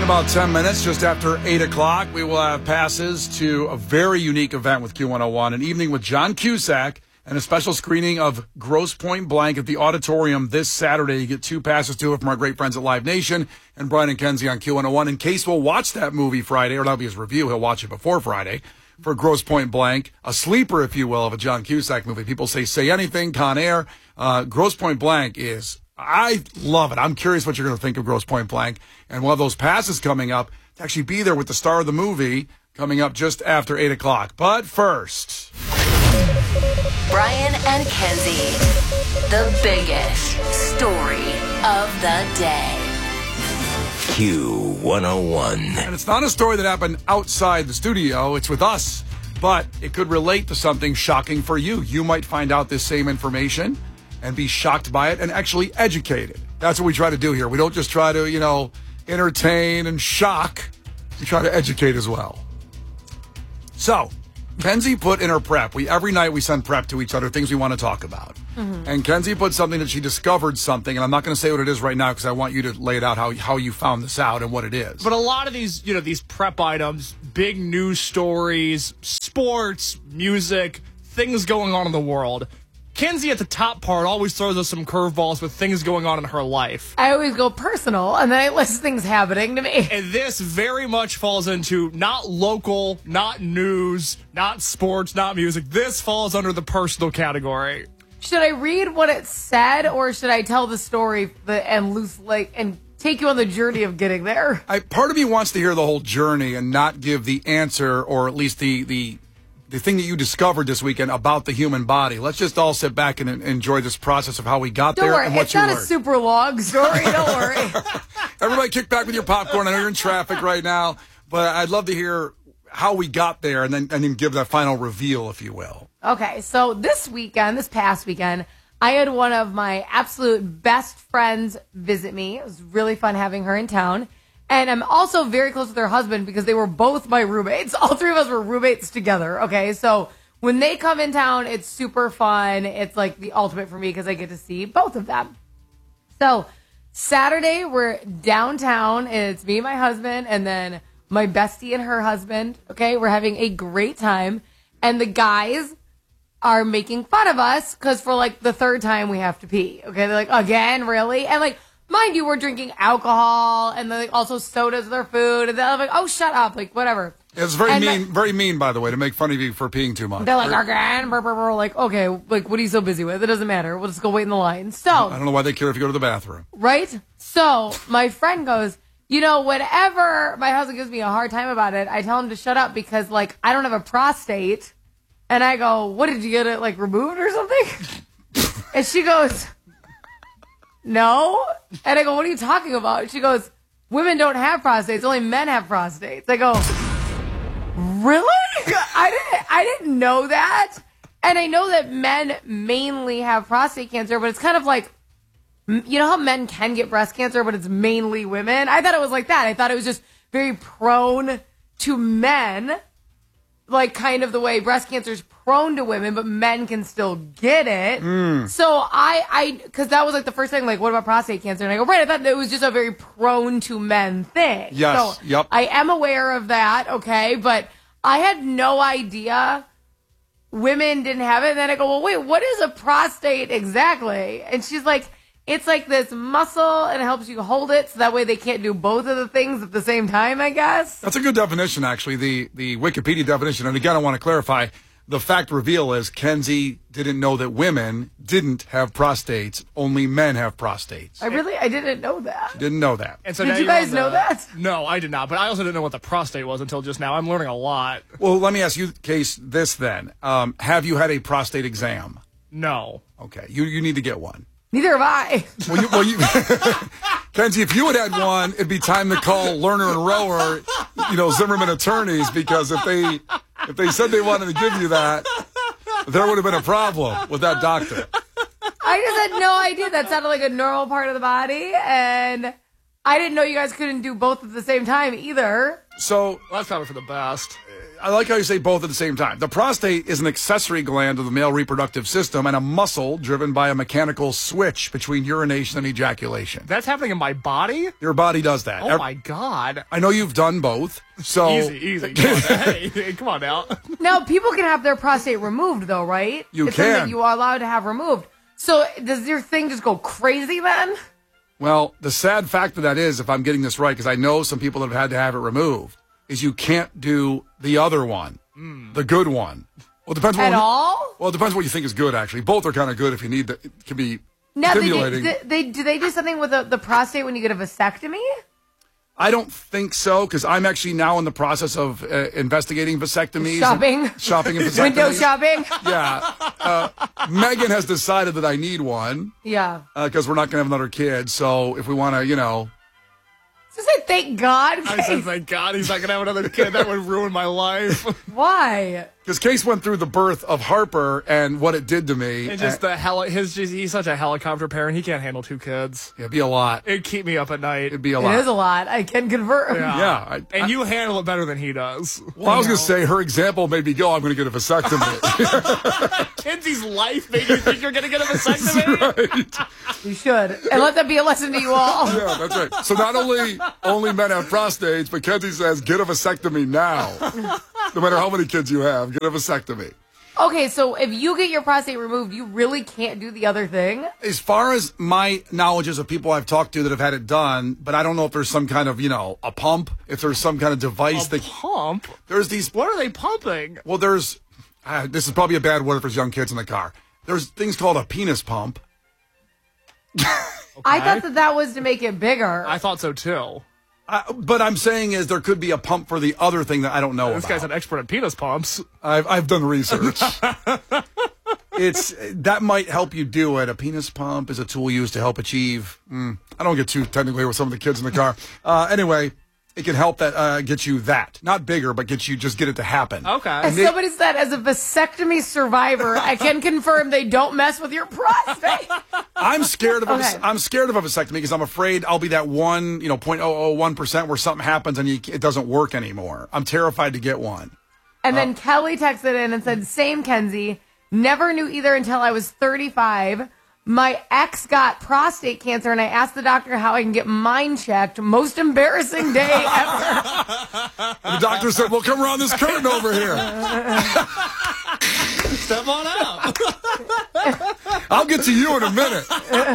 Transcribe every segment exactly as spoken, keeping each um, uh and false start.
about ten minutes, just after eight o'clock, we will have passes to a very unique event with Q one oh one, an evening with John Cusack and a special screening of Grosse Pointe Blank at the Auditorium this Saturday. You get two passes to it from our great friends at Live Nation and Brian and Kenzie on Q one oh one. In case we'll watch that movie Friday, or that'll be his review, he'll watch it before Friday, for Grosse Pointe Blank, a sleeper, if you will, of a John Cusack movie. People say, Say Anything, Con Air. Uh, Grosse Pointe Blank is... I love it. I'm curious what you're going to think of Grosse Pointe Blank. And we'll have those passes coming up to actually be there with the star of the movie coming up just after eight o'clock. But first... Brian and Kenzie, the biggest story of the day. Q one oh one. And it's not a story that happened outside the studio. It's with us. But it could relate to something shocking for you. You might find out this same information and be shocked by it and actually educated. That's what we try to do here. We don't just try to, you know, entertain and shock. We try to educate as well. So, Kenzie put in her prep. We every night we send prep to each other, things we want to talk about. Mm-hmm. And Kenzie put something that she discovered something, and I'm not going to say what it is right now because I want you to lay it out how how you found this out and what it is. But a lot of these, you know, these prep items, big news stories, sports, music, things going on in the world. Kenzie at the top part always throws us some curveballs with things going on in her life. I always go personal, and then I list things happening to me. And this very much falls into not local, not news, not sports, not music. This falls under the personal category. Should I read what it said, or should I tell the story and loose like and take you on the journey of getting there? I, part of me wants to hear the whole journey and not give the answer, or at least the the. the thing that you discovered this weekend about the human body. Let's just all sit back and enjoy this process of how we got don't there worry, and what it's you not learned. a super long story. Don't worry. Everybody kick back with your popcorn. I know you're in traffic right now, but I'd love to hear how we got there and then and then give that final reveal, if you will. Okay, so this weekend, this past weekend, I had one of my absolute best friends visit me. It was really fun having her in town. And I'm also very close with her husband because they were both my roommates. All three of us were roommates together, okay? So when they come in town, it's super fun. It's like the ultimate for me because I get to see both of them. So Saturday, we're downtown. And it's me and my husband and then my bestie and her husband, okay? We're having a great time. And the guys are making fun of us because for like the third time we have to pee, okay? They're like, again, really? And like, mind you, we're drinking alcohol and then like also sodas with our food. And then I'm like, oh, shut up. Like, whatever. It's very and mean, my, very mean, by the way, to make fun of you for peeing too much. They're like, We're, again? Brr, brr, brr. Like, okay, like, what are you so busy with? It doesn't matter. We'll just go wait in the line. So. I don't know why they care if you go to the bathroom. Right? So my friend goes, you know, whenever my husband gives me a hard time about it, I tell him to shut up because, like, I don't have a prostate. And I go, what, did you get it, like, removed or something? And she goes... No. And I go, what are you talking about? She goes, women don't have prostates. Only men have prostates. I go, really? I didn't, I didn't know that. And I know that men mainly have prostate cancer, but it's kind of like, you know how men can get breast cancer, but it's mainly women? I thought it was like that. I thought it was just very prone to men, like kind of the way breast cancer is prone to women, but men can still get it. Mm. So I, I, because that was like the first thing, like, what about prostate cancer? And I go, right, I thought it was just a very prone to men thing. Yes, so yep. I am aware of that, okay, but I had no idea women didn't have it. And then I go, well, wait, what is a prostate exactly? And she's like, it's like this muscle and it helps you hold it so that way they can't do both of the things at the same time, I guess. That's a good definition, actually, the, the Wikipedia definition. And again, I want to clarify, the fact reveal is Kenzie didn't know that women didn't have prostates. Only men have prostates. I really, I didn't know that. She didn't know that. And so did now you you're guys on the, know that? No, I did not. But I also didn't know what the prostate was until just now. I'm learning a lot. Well, let me ask you, Case, this then. Um, have you had a prostate exam? No. Okay. You, you need to get one. Neither have I. Well, you, well, you, Kenzie, if you had had one, it'd be time to call Lerner and Rower, you know, Zimmerman attorneys, because if they if they said they wanted to give you that, there would have been a problem with that doctor. I just had no idea. That sounded like a normal part of the body, and I didn't know you guys couldn't do both at the same time either. So Well, that's probably for the best. I like how you say both at the same time. The prostate is an accessory gland of the male reproductive system and a muscle driven by a mechanical switch between urination and ejaculation. That's happening in my body? Your body does that. Oh, Ev- my God. I know you've done both. So Easy, easy. Come on, hey, hey, come on now. Now, people can have their prostate removed, though, right? You it's something can. that you are allowed to have removed. So does your thing just go crazy then? Well, the sad fact of that is, if I'm getting this right, because I know some people that have had to have it removed, is you can't do the other one, mm. the good one. Well, it depends. At what all? Well, it depends what you think is good. Actually, both are kind of good if you need. The, it can be Now, they, do- stimulating. they, they, do they do something with the, the prostate when you get a vasectomy? I don't think so, because I'm actually now in the process of uh, investigating vasectomies. Shopping. And, shopping and vasectomies. Window shopping? Yeah. Uh, Megan has decided that I need one. Yeah. Because uh, we're not going to have another kid. So if we want to, you know. Just say thank God. I said, thank God he's not going to have another kid. That would ruin my life. Why? Because Case went through the birth of Harper and what it did to me. And just the heli- his just, he's such a helicopter parent. He can't handle two kids. It'd be a lot. It'd keep me up at night. It'd be a It lot. is a lot. I can confirm. Yeah. Yeah. I, and I, you handle it better than he does. Well, I was going to say her example made me go, I'm going to get a vasectomy. Kenzie's life made you think you're going to get a vasectomy? Right. You should. And let that be a lesson to you all. Yeah, that's right. So not only only men have prostates, but Kenzie says, get a vasectomy now. No matter how many kids you have, get a vasectomy. Okay, so if you get your prostate removed, you really can't do the other thing? As far as my knowledge is of people I've talked to that have had it done, but I don't know if there's some kind of, you know, a pump, if there's some kind of device A that pump? there's these. What are they pumping? Well, there's. Uh, this is probably a bad word if there's young kids in the car. There's things called a penis pump. I thought that that was to make it bigger. I thought so too. Uh, but I'm saying is there could be a pump for the other thing that I don't know This about. guy's an expert at penis pumps. I've I've done research. It's that might help you do it. A penis pump is a tool used to help achieve. Mm, I don't get too technically with some of the kids in the car. Uh, anyway, it can help that uh, get you that not bigger, but get you just get it to happen. Okay. As somebody said, as a vasectomy survivor, I can confirm they don't mess with your prostate. I'm scared of a, Okay. I'm scared of a vasectomy because I'm afraid I'll be that one, you know, zero point zero zero one percent where something happens and you, it doesn't work anymore. I'm terrified to get one. And then Kelly texted in and said, same Kenzie, never knew either until I was thirty-five. My ex got prostate cancer, and I asked the doctor how I can get mine checked. Most embarrassing day ever. And the doctor said, well, come around this curtain over here. Step on up. I'll get to you in a minute.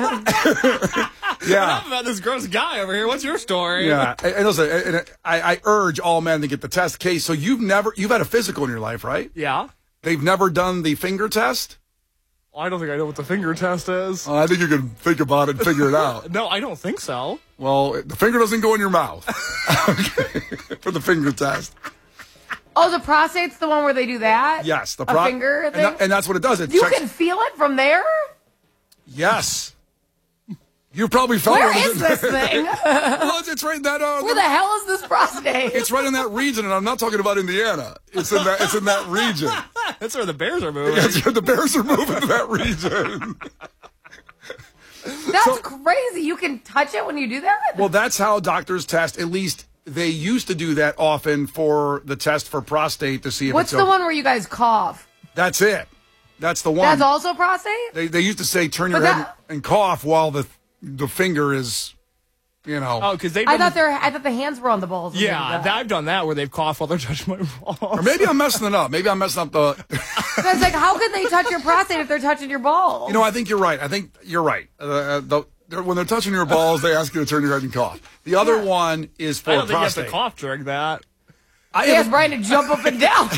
Yeah. Enough about this gross guy over here. What's your story? Yeah, and, and listen, and, and I, I urge all men to get the test. Case, so you've never, you've had a physical in your life, right? Yeah. They've never done the finger test? I don't think I know what the finger test is. Uh, I think you can think about it and figure it out. No, I don't think so. Well, the finger doesn't go in your mouth. Okay, for the finger test. Oh, the prostate's the one where they do that? Yes, the A pro- finger and, thing? that- and that's what it does. It You checks. can feel it from there? Yes. You probably felt Where it. is this thing? Well, it's, it's right in that. Uh, Where the hell is this prostate? it's right in that region, and I'm not talking about Indiana. It's in that. It's in that region. That's where the Bears are moving. That's where the Bears are moving to that region. That's So- crazy. You can touch it when you do that? Well, that's how doctors test. At least they used to do that often for the test for prostate to see if What's it's the o- one where you guys cough? That's it. That's the one. That's also prostate? They they used to say turn your But head that- and cough while the the finger is, you know. Oh, because they. I thought there. I thought the hands were on the balls. when they Yeah, did that, I've done that where they've coughed while they're touching my balls. Or maybe I'm messing it up. Maybe I'm messing up the. I was like, how could they touch your prostate if they're touching your balls? You know, I think you're right. I think you're right. Uh, uh, the, they're, when they're touching your balls, they ask you to turn your head and cough. The other Yeah. one is for I don't think you have prostate. to cough during that. I They asked haven't- Brian to jump up and down.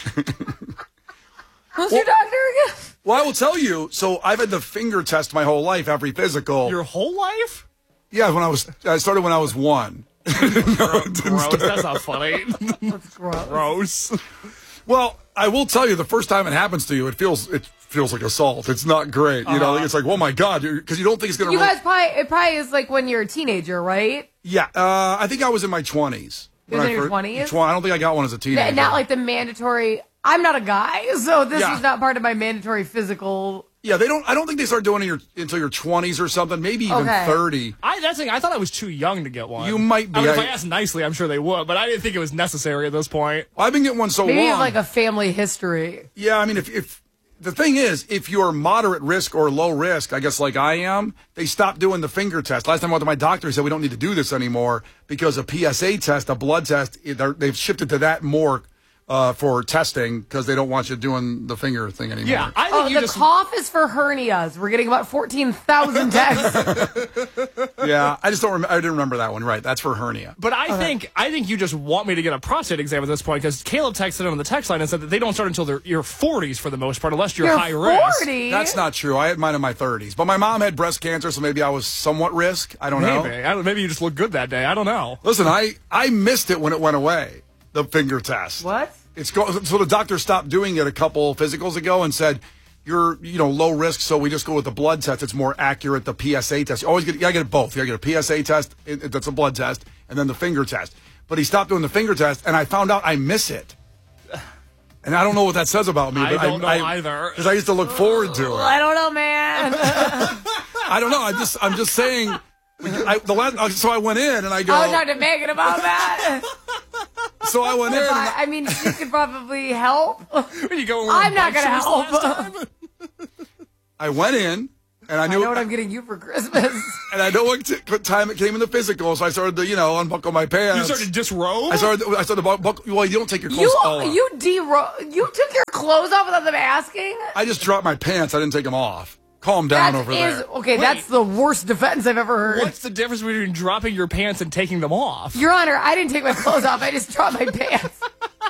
Who's your doctor again? well, I will tell you. So I've had the finger test my whole life, every physical. Your whole life? yeah, when I was, I started when I was one. No, it didn't Gross. start. That's not funny. That's gross. Gross. Well, I will tell you, the first time it happens to you, it feels it feels like assault. It's not great. You know, Uh-huh. it's like, oh my god, because you don't think it's gonna. You roll- guys probably it probably is like when you're a teenager, right? Yeah, uh, I think I was in my twenties. You was in your twenties? I don't think I got one as a teenager. Not like the mandatory. I'm not a guy, so this Yeah. was not part of my mandatory physical. Yeah, they don't. I don't think they start doing it your, until your twenties or something, maybe even Okay. thirty. I that's the thing. I thought I was too young to get one. You might be. I mean, if I- I asked nicely, I'm sure they would, but I didn't think it was necessary at this point. I've been getting one so Maybe you long. have like a family history. Yeah, I mean, if, if the thing is, if you're moderate risk or low risk, I guess like I am, they stopped doing the finger test. Last time I went to my doctor, he said we don't need to do this anymore because a P S A test, a blood test, they're- they've shifted to that more uh, for testing because they don't want you doing the finger thing anymore. Yeah, I think Oh, you the just. cough is for hernias. We're getting about fourteen thousand texts. Yeah, I just don't. Rem- I didn't remember that one. Right, that's for hernia. But I think I think you just want me to get a prostate exam at this point because Caleb texted in on the text line and said that they don't start until their your forties for the most part, unless you're, You're high risk. forty. That's not true. I had mine in my thirties, but my mom had breast cancer, so maybe I was somewhat risk. I don't know. Maybe I don't, maybe you just look good that day. I don't know. Listen, I I missed it when it went away. The finger test. What? It's go- so the doctor stopped doing it a couple physicals ago and said you're you know low risk, so we just go with the blood test. It's more accurate. The P S A test. You always get you gotta get it both. You gotta get a P S A test. It, it- that's a blood test, and then the finger test. But he stopped doing the finger test, and I found out I miss it. And I don't know what that says about me. I But don't know either. because I used to look forward to it. I don't know, man. I don't know. I just I'm just saying. I, the last, so I went in and I go. I was talking to Megan about that. So I went in. And I, I mean, she could probably help. When you go, and wear I'm not bike gonna shoes help. last time? I went in and I I knew. know what I'm getting you for Christmas. And I know what, t- what time it came in the physical, so I started to, you know, unbuckle my pants. You started to disrobe. I started. I started to buckle. Well, you don't take your clothes You all off. you de you took your clothes off without them asking. I just dropped my pants. I didn't take them off. Calm down That over is there. okay. Wait. That's the worst defense I've ever heard. What's the difference between dropping your pants and taking them off? Your Honor, I didn't take my clothes off. I just dropped my pants.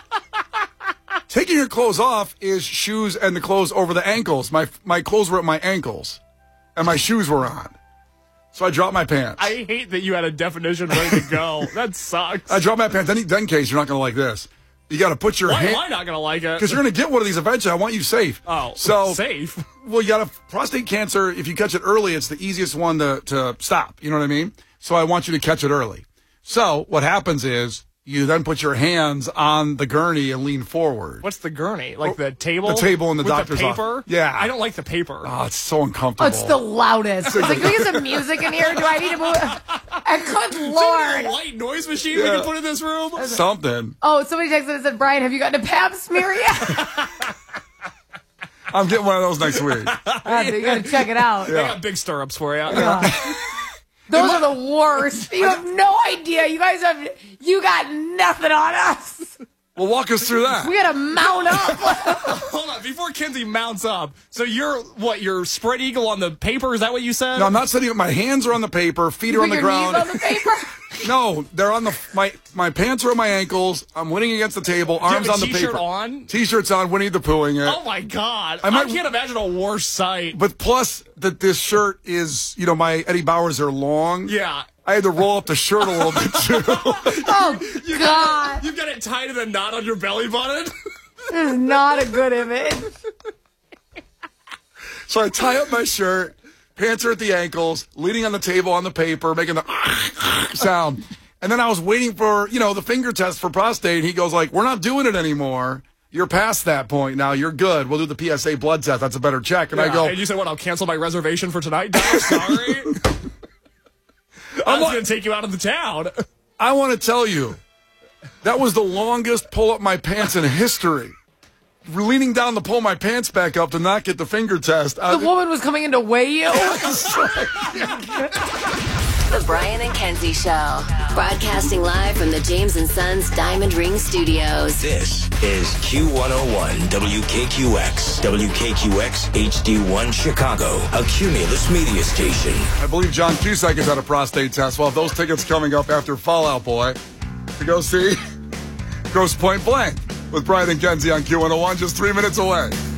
Taking your clothes off is shoes and the clothes over the ankles. My my clothes were at my ankles, and my shoes were on. So I dropped my pants. I, I hate that you had a definition ready to go. That sucks. I dropped my pants. Then, then, case you're not going to like this. You got to put your Why hand am I not going to like it? because you're going to get one of these eventually. I want you safe. Oh, so safe. Well, you got a prostate cancer. If you catch it early, it's the easiest one to, to stop. You know what I mean? So I want you to catch it early. So what happens is you then put your hands on the gurney and lean forward. What's the gurney? Like the table? The table in the With doctor's the paper? office. Yeah. I don't like the paper. Oh, it's so Oh, uncomfortable. it's the loudest. It's like, can we get some music in here? Do I need to move? And good Is there a Lord. white noise machine we Yeah. can put in this room? Something. Oh, somebody texted and said, Brian, have you gotten a pap smear yet? I'm getting one of those next week. Uh, you got to check it out. I got big stirrups for you. Those are the worst. You have no idea. You guys have, you got nothing on us. Well, walk us through that. We got to mount up. Hold on, before Kenzie mounts up. So you're what? You're spread eagle on the paper? Is that what you said? No, I'm not sitting. My hands are on the paper. Feet are Put on the your ground. knees on the paper. No, they're on the my my pants are on my ankles. I'm winning against the table. you have Arms a on the t-shirt paper. on? T-shirts on. Winnie the Poohing it. Oh my god! I, I might- can't imagine a worse sight. But plus that this shirt is, you know, my Eddie Bowers are long. Yeah. I had to roll up the shirt a little bit too. Oh, God. You've got it tied in a knot on your belly button. This is not a good image. So I tie up my shirt, pants are at the ankles, leaning on the table on the paper, making the sound. And then I was waiting for, you know, the finger test for prostate. He goes like, we're not doing it anymore. You're past that point now. You're good. We'll do the P S A blood test. That's a better check. And I Yeah, go, and you said, what, I'll cancel my reservation for tonight? Doc? Sorry. I I'm was like- going to take you out of the town. I want to tell you, that was the longest pull up my pants in history. Leaning down to pull my pants back up to not get the finger test. I- The woman was coming in to weigh you. The Brian and Kenzie Show. Broadcasting live from the James and Sons Diamond Ring Studios. This is Q one oh one W K Q X, W K Q X H D one Chicago, a Cumulus media station. I believe John Cusack has had a prostate test. Well, if those tickets coming up after Fallout Boy to go see Gross Point Blank with Brian and Kenzie on Q one oh one, just three minutes away.